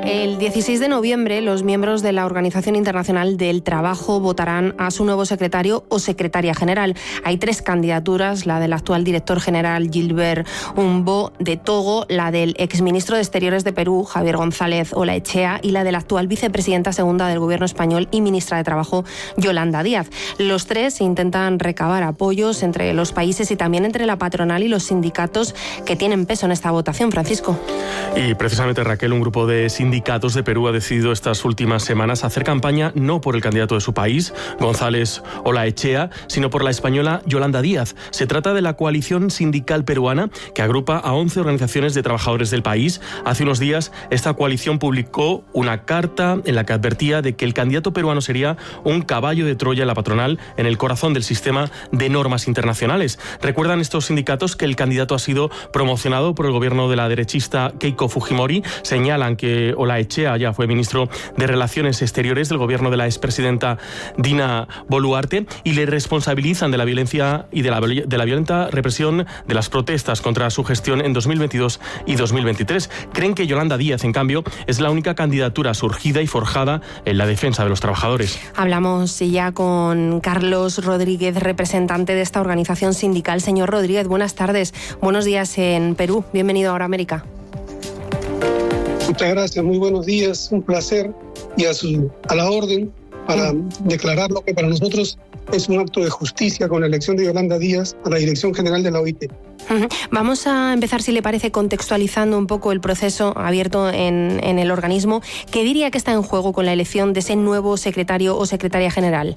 El 16 de noviembre, los miembros de la Organización Internacional del Trabajo votarán a su nuevo secretario o secretaria general. Hay 3 candidaturas, la del actual director general Gilbert Humbo de Togo, la del exministro de Exteriores de Perú, Javier González Olaechea, y la de la actual vicepresidenta segunda del Gobierno español y ministra de Trabajo, Yolanda Díaz. Los 3 intentan recabar apoyos entre los países y también entre la patronal y los sindicatos que tienen peso en esta votación. Francisco. Y precisamente, Raquel, un grupo de sindicatos de Perú ha decidido estas últimas semanas hacer campaña no por el candidato de su país, González Olaechea, sino por la española Yolanda Díaz. Se trata de la coalición sindical peruana que agrupa a 11 organizaciones de trabajadores del país. Hace unos días, esta coalición publicó una carta en la que advertía de que el candidato peruano sería un caballo de Troya en la patronal en el corazón del sistema de normas internacionales. Recuerdan estos sindicatos que el candidato ha sido promocionado por el gobierno de la derechista Keiko Fujimori. Señalan que Olaechea ya fue ministro de Relaciones Exteriores del gobierno de la expresidenta Dina Boluarte y le responsabilizan de la violencia y de la violenta represión de las protestas contra su gestión en 2022 y 2023. Creen que Yolanda Díaz, en cambio, es la única candidatura surgida y forjada en la defensa de los trabajadores. Hablamos ya con Carlos Rodríguez, representante de esta organización sindical. Señor Rodríguez, buenas tardes. Buenos días en Perú. Bienvenido a Ahora América. Muchas gracias, muy buenos días, un placer y a la orden para declarar lo que para nosotros es un acto de justicia con la elección de Yolanda Díaz a la Dirección General de la OIT. Vamos a empezar, si le parece, contextualizando un poco el proceso abierto en el organismo. ¿Qué diría que está en juego con la elección de ese nuevo secretario o secretaria general?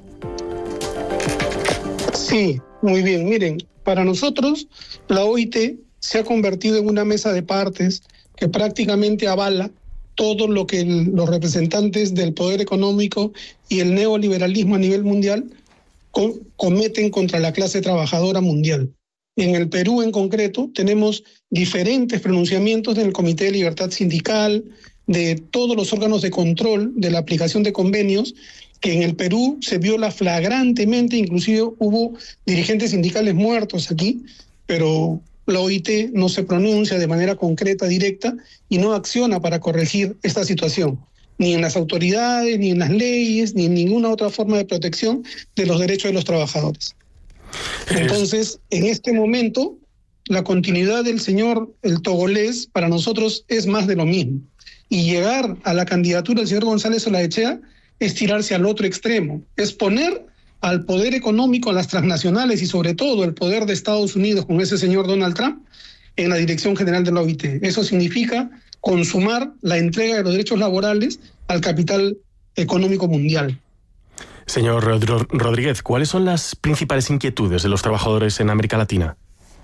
Sí, muy bien. Miren, para nosotros la OIT se ha convertido en una mesa de partes que prácticamente avala todo lo que los representantes del poder económico y el neoliberalismo a nivel mundial cometen contra la clase trabajadora mundial. En el Perú en concreto tenemos diferentes pronunciamientos del Comité de Libertad Sindical, de todos los órganos de control de la aplicación de convenios, que en el Perú se viola flagrantemente, inclusive hubo dirigentes sindicales muertos aquí, pero la OIT no se pronuncia de manera concreta, directa, y no acciona para corregir esta situación, ni en las autoridades, ni en las leyes, ni en ninguna otra forma de protección de los derechos de los trabajadores. Entonces, en este momento, la continuidad del señor, el togolés, para nosotros es más de lo mismo. Y llegar a la candidatura del señor González Olaechea es tirarse al otro extremo, es poner al poder económico, a las transnacionales y sobre todo el poder de Estados Unidos con ese señor Donald Trump en la Dirección General de la OIT. Eso significa consumar la entrega de los derechos laborales al capital económico mundial. Señor Rodríguez, ¿cuáles son las principales inquietudes de los trabajadores en América Latina?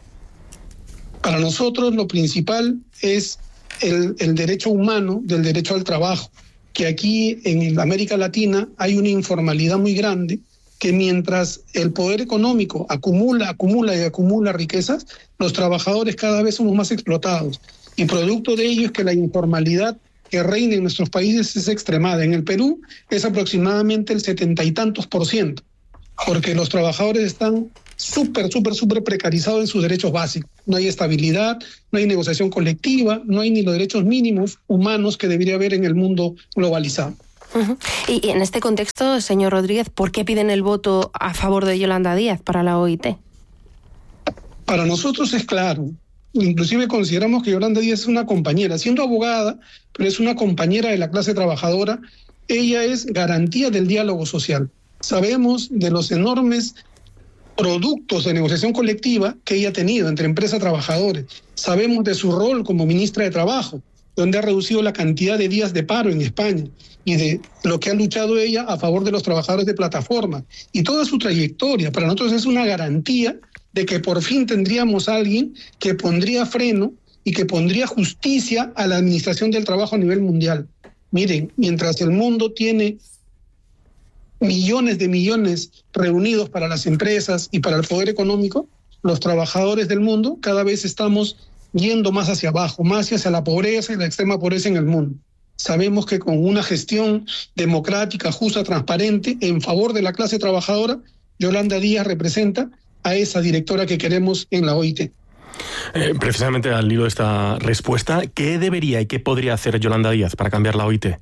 Para nosotros lo principal es el derecho humano del derecho al trabajo, que aquí en América Latina hay una informalidad muy grande, que mientras el poder económico acumula riquezas, los trabajadores cada vez somos más explotados. Y producto de ello es que la informalidad que reina en nuestros países es extremada. En el Perú es aproximadamente el 70 y tantos %, porque los trabajadores están súper precarizados en sus derechos básicos. No hay estabilidad, no hay negociación colectiva, no hay ni los derechos mínimos humanos que debería haber en el mundo globalizado. Y en este contexto, señor Rodríguez, ¿por qué piden el voto a favor de Yolanda Díaz para la OIT? Para nosotros es claro. Inclusive consideramos que Yolanda Díaz es una compañera, siendo abogada, pero es una compañera de la clase trabajadora. Ella es garantía del diálogo social. Sabemos de los enormes productos de negociación colectiva que ella ha tenido entre empresas y trabajadores. Sabemos de su rol como ministra de Trabajo, donde ha reducido la cantidad de días de paro en España y de lo que ha luchado ella a favor de los trabajadores de plataforma. Y toda su trayectoria para nosotros es una garantía de que por fin tendríamos a alguien que pondría freno y que pondría justicia a la administración del trabajo a nivel mundial. Miren, mientras el mundo tiene millones de millones reunidos para las empresas y para el poder económico, los trabajadores del mundo cada vez estamos yendo más hacia abajo, más hacia la pobreza y la extrema pobreza en el mundo. Sabemos que con una gestión democrática, justa, transparente, en favor de la clase trabajadora, Yolanda Díaz representa a esa directora que queremos en la OIT. Precisamente al hilo de esta respuesta, ¿qué debería y qué podría hacer Yolanda Díaz para cambiar la OIT?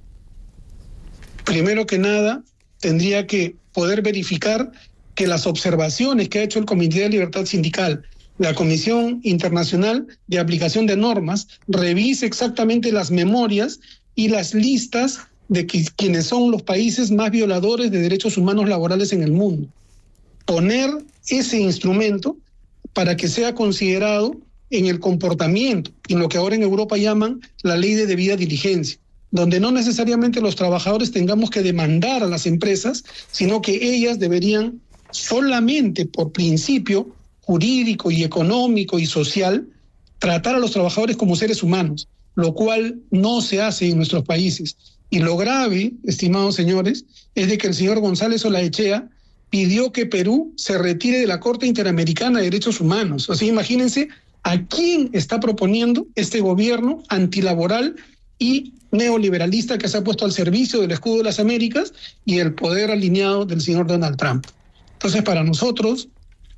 Primero que nada, tendría que poder verificar que las observaciones que ha hecho el Comité de Libertad Sindical, la Comisión Internacional de Aplicación de Normas, revise exactamente las memorias y las listas de quienes son los países más violadores de derechos humanos laborales en el mundo. Poner ese instrumento para que sea considerado en el comportamiento, en lo que ahora en Europa llaman la ley de debida diligencia, donde no necesariamente los trabajadores tengamos que demandar a las empresas, sino que ellas deberían solamente por principio jurídico y económico y social tratar a los trabajadores como seres humanos, lo cual no se hace en nuestros países. Y lo grave, estimados señores, es de que el señor González Olaechea pidió que Perú se retire de la Corte Interamericana de Derechos Humanos. O sea, imagínense a quién está proponiendo este gobierno antilaboral y neoliberalista que se ha puesto al servicio del escudo de las Américas y el poder alineado del señor Donald Trump. Entonces, para nosotros,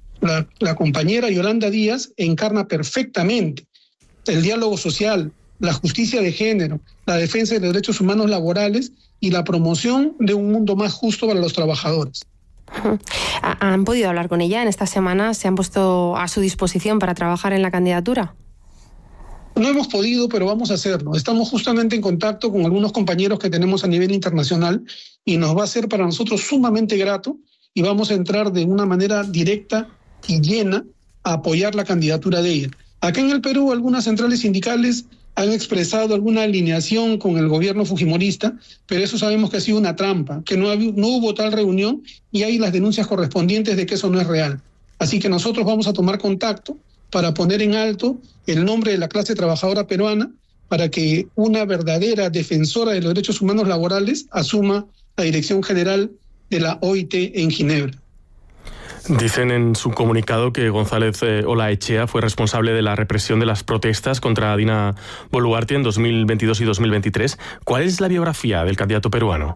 la compañera Yolanda Díaz encarna perfectamente el diálogo social, la justicia de género, la defensa de los derechos humanos laborales y la promoción de un mundo más justo para los trabajadores. ¿Han podido hablar con ella en estas semanas? ¿Se han puesto a su disposición para trabajar en la candidatura? No hemos podido, pero vamos a hacerlo. Estamos justamente en contacto con algunos compañeros que tenemos a nivel internacional y nos va a ser para nosotros sumamente grato y vamos a entrar de una manera directa y llena a apoyar la candidatura de ella. Acá en el Perú, algunas centrales sindicales han expresado alguna alineación con el gobierno fujimorista, pero eso sabemos que ha sido una trampa, que no hubo tal reunión y hay las denuncias correspondientes de que eso no es real. Así que nosotros vamos a tomar contacto para poner en alto el nombre de la clase trabajadora peruana para que una verdadera defensora de los derechos humanos laborales asuma la dirección general de la OIT en Ginebra. Dicen en su comunicado que González Olaechea fue responsable de la represión de las protestas contra Dina Boluarte en 2022 y 2023. ¿Cuál es la biografía del candidato peruano?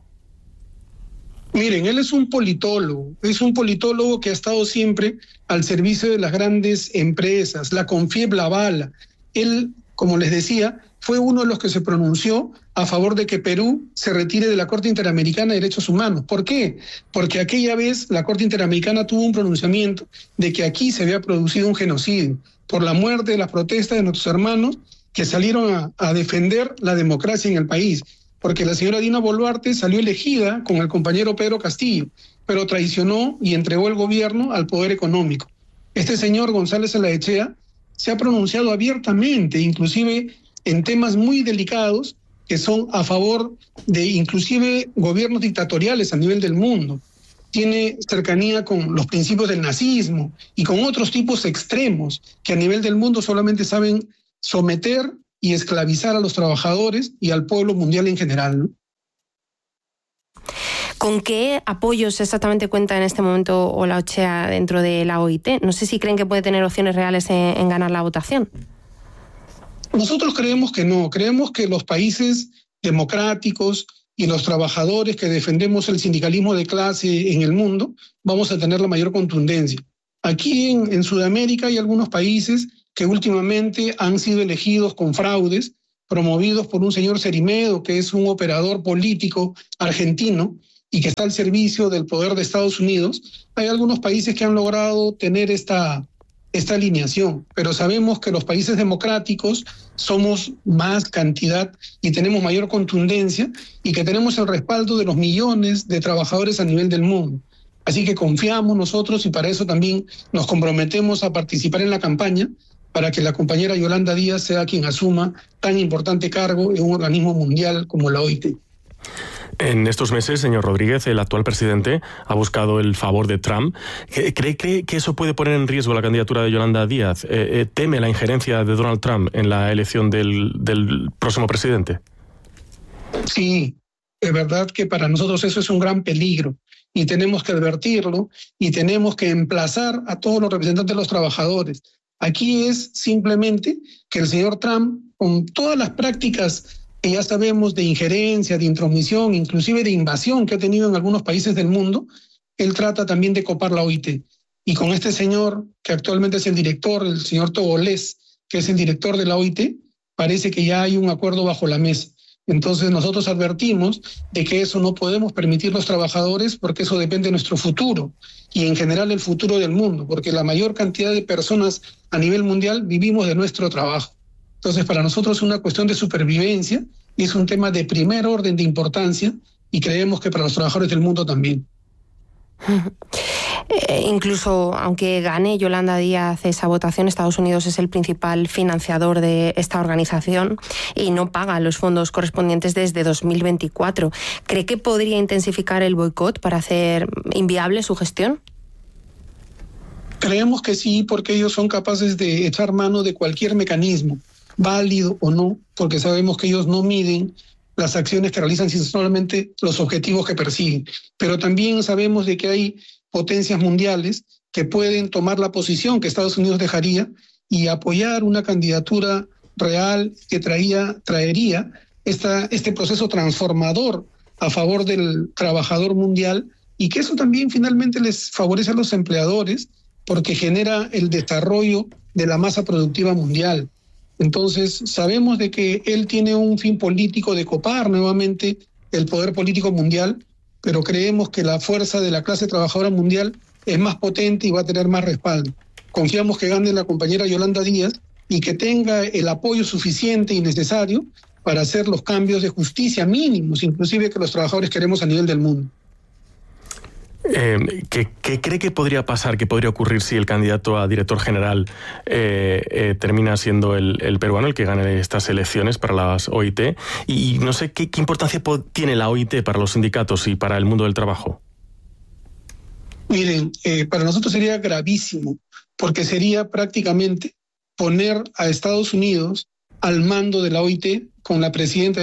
Miren, él es un politólogo que ha estado siempre al servicio de las grandes empresas, la Confieb Lavala. Él, como les decía, fue uno de los que se pronunció a favor de que Perú se retire de la Corte Interamericana de Derechos Humanos. ¿Por qué? Porque aquella vez la Corte Interamericana tuvo un pronunciamiento de que aquí se había producido un genocidio por la muerte de las protestas de nuestros hermanos que salieron a defender la democracia en el país. Porque la señora Dina Boluarte salió elegida con el compañero Pedro Castillo, pero traicionó y entregó el gobierno al poder económico. Este señor González Olaechea se ha pronunciado abiertamente, inclusive en temas muy delicados, que son a favor de inclusive gobiernos dictatoriales a nivel del mundo. Tiene cercanía con los principios del nazismo y con otros tipos extremos que a nivel del mundo solamente saben someter y esclavizar a los trabajadores y al pueblo mundial en general, ¿no? ¿Con qué apoyos exactamente cuenta en este momento Olaechea dentro de la OIT? No sé si creen que puede tener opciones reales en ganar la votación. Nosotros creemos que no, creemos que los países democráticos y los trabajadores que defendemos el sindicalismo de clase en el mundo vamos a tener la mayor contundencia. Aquí en Sudamérica hay algunos países que últimamente han sido elegidos con fraudes, promovidos por un señor Cerimedo, que es un operador político argentino y que está al servicio del poder de Estados Unidos. Hay algunos países que han logrado tener esta alineación, pero sabemos que los países democráticos somos más cantidad y tenemos mayor contundencia y que tenemos el respaldo de los millones de trabajadores a nivel del mundo. Así que confiamos nosotros y para eso también nos comprometemos a participar en la campaña para que la compañera Yolanda Díaz sea quien asuma tan importante cargo en un organismo mundial como la OIT. En estos meses, señor Rodríguez, el actual presidente ha buscado el favor de Trump. ¿Cree que eso puede poner en riesgo la candidatura de Yolanda Díaz? ¿Teme la injerencia de Donald Trump en la elección del próximo presidente? Sí, es verdad que para nosotros eso es un gran peligro y tenemos que advertirlo y tenemos que emplazar a todos los representantes de los trabajadores. Aquí es simplemente que el señor Trump, con todas las prácticas que ya sabemos de injerencia, de intromisión, inclusive de invasión que ha tenido en algunos países del mundo, él trata también de copar la OIT. Y con este señor, que actualmente es el director, el señor Togolés, que es el director de la OIT, parece que ya hay un acuerdo bajo la mesa. Entonces nosotros advertimos de que eso no podemos permitir los trabajadores, porque eso depende de nuestro futuro y en general el futuro del mundo, porque la mayor cantidad de personas a nivel mundial vivimos de nuestro trabajo. Entonces para nosotros es una cuestión de supervivencia y es un tema de primer orden de importancia, y creemos que para los trabajadores del mundo también. Incluso aunque gane Yolanda Díaz esa votación, Estados Unidos es el principal financiador de esta organización y no paga los fondos correspondientes desde 2024. ¿Cree que podría intensificar el boicot para hacer inviable su gestión? Creemos que sí, porque ellos son capaces de echar mano de cualquier mecanismo, válido o no, porque sabemos que ellos no miden las acciones que realizan, sino solamente los objetivos que persiguen. Pero también sabemos de que hay potencias mundiales que pueden tomar la posición que Estados Unidos dejaría y apoyar una candidatura real que traería este proceso transformador a favor del trabajador mundial, y que eso también finalmente les favorece a los empleadores porque genera el desarrollo de la masa productiva mundial. Entonces, sabemos de que él tiene un fin político de copar nuevamente el poder político mundial, pero creemos que la fuerza de la clase trabajadora mundial es más potente y va a tener más respaldo. Confiamos que gane la compañera Yolanda Díaz y que tenga el apoyo suficiente y necesario para hacer los cambios de justicia mínimos, inclusive que los trabajadores queremos a nivel del mundo. ¿Qué cree que podría pasar, que podría ocurrir si el candidato a director general termina siendo el peruano, el que gane estas elecciones para las OIT? Y no sé, ¿qué importancia tiene la OIT para los sindicatos y para el mundo del trabajo? Miren, para nosotros sería gravísimo, porque sería prácticamente poner a Estados Unidos al mando de la OIT con la presidencia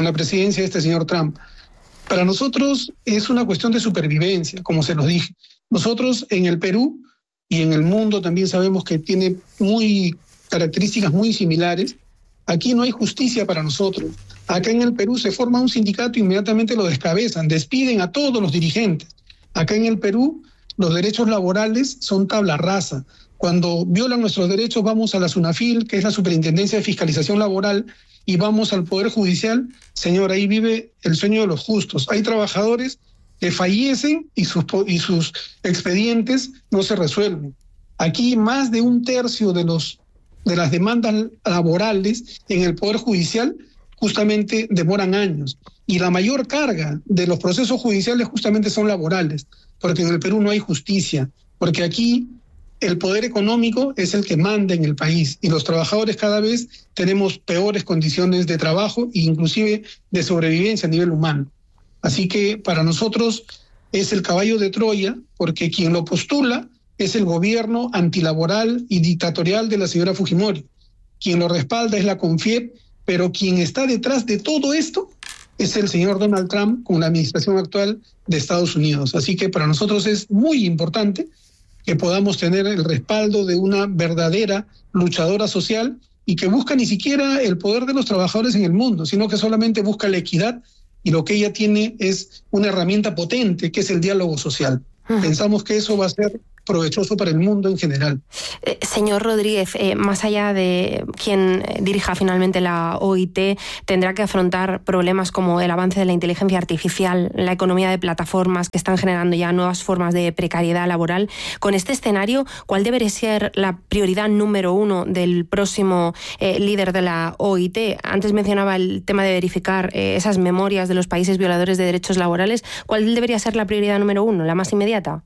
de este señor Trump. Para nosotros es una cuestión de supervivencia, como se los dije. Nosotros en el Perú y en el mundo también sabemos que tiene características muy similares. Aquí no hay justicia para nosotros. Acá en el Perú se forma un sindicato y inmediatamente lo descabezan, despiden a todos los dirigentes. Acá en el Perú los derechos laborales son tabla rasa. Cuando violan nuestros derechos vamos a la SUNAFIL, que es la Superintendencia de Fiscalización Laboral, y vamos al Poder Judicial. Señor, ahí vive el sueño de los justos. Hay trabajadores que fallecen y sus expedientes no se resuelven. Aquí más de un tercio de las demandas laborales en el Poder Judicial justamente demoran años. Y la mayor carga de los procesos judiciales justamente son laborales, porque en el Perú no hay justicia, porque aquí el poder económico es el que manda en el país y los trabajadores cada vez tenemos peores condiciones de trabajo e inclusive de sobrevivencia a nivel humano. Así que para nosotros es el caballo de Troya, porque quien lo postula es el gobierno antilaboral y dictatorial de la señora Fujimori. Quien lo respalda es la CONFIEP, pero quien está detrás de todo esto es el señor Donald Trump con la administración actual de Estados Unidos. Así que para nosotros es muy importante que podamos tener el respaldo de una verdadera luchadora social y que busca ni siquiera el poder de los trabajadores en el mundo, sino que solamente busca la equidad, y lo que ella tiene es una herramienta potente, que es el diálogo social. Pensamos que eso va a ser provechoso para el mundo en general. Señor Rodríguez, más allá de quien dirija finalmente la OIT, tendrá que afrontar problemas como el avance de la inteligencia artificial, la economía de plataformas que están generando ya nuevas formas de precariedad laboral. Con este escenario, ¿cuál debería ser la prioridad número uno del próximo líder de la OIT? Antes mencionaba el tema de verificar esas memorias de los países violadores de derechos laborales. ¿Cuál debería ser la prioridad número uno, la más inmediata?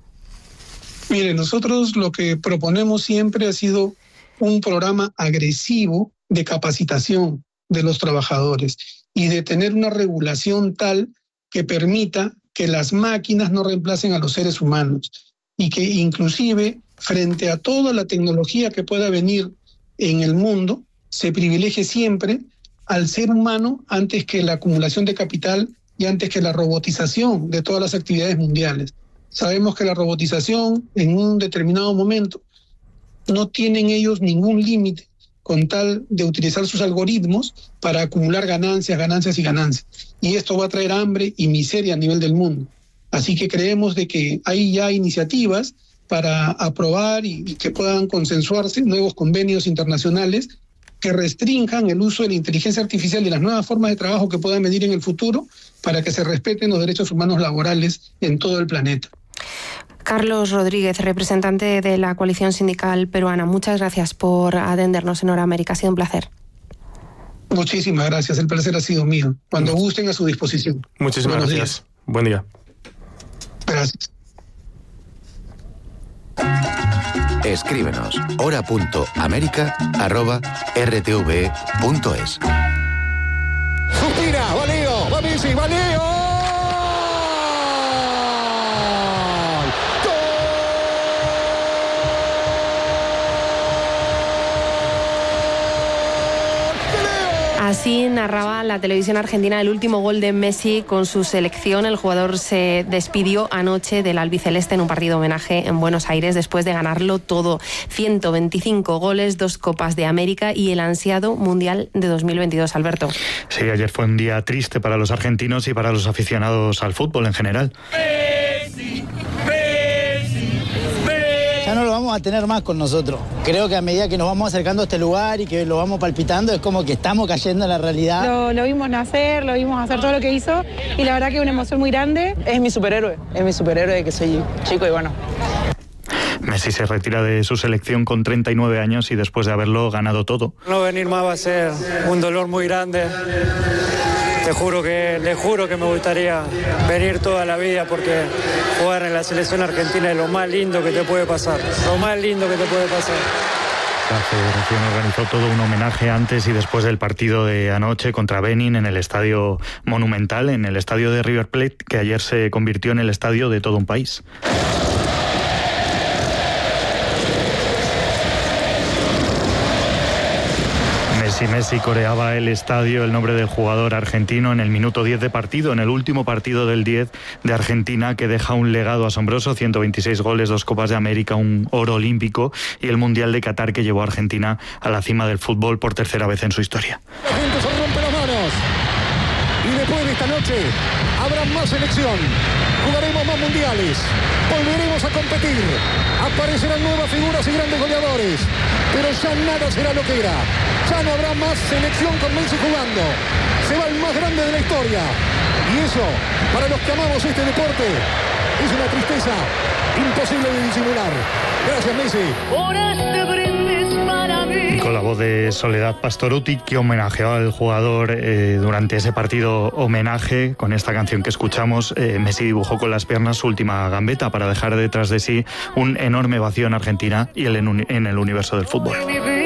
Mire, nosotros lo que proponemos siempre ha sido un programa agresivo de capacitación de los trabajadores y de tener una regulación tal que permita que las máquinas no reemplacen a los seres humanos y que inclusive frente a toda la tecnología que pueda venir en el mundo se privilegie siempre al ser humano antes que la acumulación de capital y antes que la robotización de todas las actividades mundiales. Sabemos que la robotización en un determinado momento no tienen ellos ningún límite con tal de utilizar sus algoritmos para acumular ganancias. Y esto va a traer hambre y miseria a nivel del mundo. Así que creemos de que hay ya iniciativas para aprobar y que puedan consensuarse nuevos convenios internacionales que restrinjan el uso de la inteligencia artificial y las nuevas formas de trabajo que puedan venir en el futuro para que se respeten los derechos humanos laborales en todo el planeta. Carlos Rodríguez, representante de la coalición sindical peruana, muchas gracias por atendernos en Hora América. Ha sido un placer. Muchísimas gracias, el placer ha sido mío. Cuando gusten, a su disposición. Muchísimas gracias. Buen día. Gracias. Escríbenos hora.america@rtve.es. Suspira, va Leo, va Messi, va Leo. Así narraba la televisión argentina el último gol de Messi con su selección. El jugador se despidió anoche del albiceleste en un partido homenaje en Buenos Aires después de ganarlo todo. 125 goles, 2 Copas de América y el ansiado Mundial de 2022, Alberto. Sí, ayer fue un día triste para los argentinos y para los aficionados al fútbol en general. Ya no lo vamos a tener más con nosotros. Creo que a medida que nos vamos acercando a este lugar y que lo vamos palpitando, es como que estamos cayendo en la realidad. Lo vimos nacer, lo vimos hacer todo lo que hizo y la verdad que es una emoción muy grande. Es mi superhéroe que soy chico y bueno. Messi se retira de su selección con 39 años y después de haberlo ganado todo. No venir más va a ser un dolor muy grande. Le juro que me gustaría venir toda la vida porque jugar en la selección argentina es lo más lindo que te puede pasar. Lo más lindo que te puede pasar. La federación organizó todo un homenaje antes y después del partido de anoche contra Benin en el Estadio Monumental, en el estadio de River Plate, que ayer se convirtió en el estadio de todo un país. Messi coreaba el estadio el nombre del jugador argentino en el minuto 10 de partido, en el último partido del 10 de Argentina, que deja un legado asombroso: 126 goles, 2 Copas de América, un oro olímpico y el Mundial de Qatar, que llevó a Argentina a la cima del fútbol por tercera vez en su historia. La gente se rompe las manos y después de esta noche habrá más selección, jugaremos más mundiales, volveremos a competir, aparecerán nuevas figuras y grandes goleadores, pero ya nada será lo que era. Ya no habrá más selección con Messi jugando. Se va el más grande de la historia. Y eso, para los que amamos este deporte, es una tristeza imposible de disimular. Gracias, Messi. Por este brindis para mí. Y con la voz de Soledad Pastorutti, que homenajeó al jugador durante ese partido homenaje, con esta canción que escuchamos, Messi dibujó con las piernas su última gambeta para dejar detrás de sí un enorme vacío en Argentina y en el universo del fútbol.